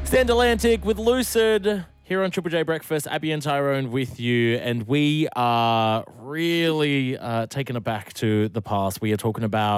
Stand Atlantic with Lucid here on Triple J Breakfast. Abby and Tyrone with you, and we are really taking it back to the past. We are talking about